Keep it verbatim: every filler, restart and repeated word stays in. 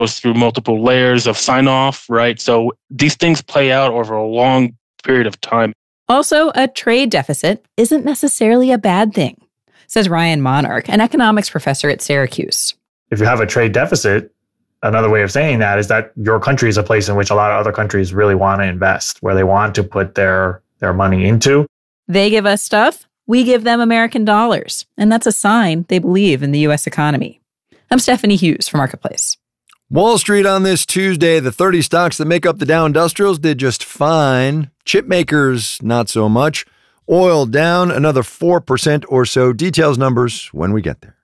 goes through multiple layers of sign-off, right? So these things play out over a long period of time. Also, a trade deficit isn't necessarily a bad thing, says Ryan Monarch, an economics professor at Syracuse. If you have a trade deficit, another way of saying that is that your country is a place in which a lot of other countries really want to invest, where they want to put their, their money into. They give us stuff, we give them American dollars, and that's a sign they believe in the U S economy. I'm Stephanie Hughes for Marketplace. Wall Street on this Tuesday, the thirty stocks that make up the Dow Industrials did just fine. Chip makers, not so much. Oil down another four percent or so. Details numbers when we get there.